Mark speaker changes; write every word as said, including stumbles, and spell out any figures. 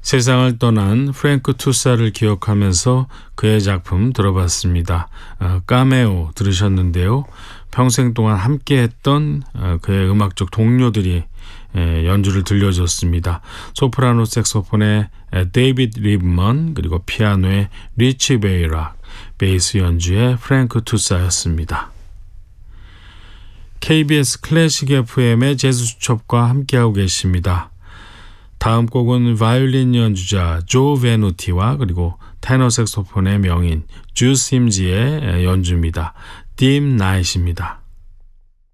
Speaker 1: 세상을 떠난 프랭크 투사를 기억하면서 그의 작품 들어봤습니다. 어, 까메오 들으셨는데요. 평생 동안 함께했던 어, 그의 음악적 동료들이 에, 연주를 들려줬습니다. 소프라노 색소폰의 에, 데이비드 리브먼, 그리고 피아노의 리치 베이락, 베이스 연주의 프랭크 투사였습니다. 케이비에스 클래식 에프엠의 재즈수첩과 함께하고 계십니다. 다음 곡은 바이올린 연주자 조 베누티와 그리고 테너 색소폰의 명인 주 심즈의 연주입니다. 딥 나잇입니다.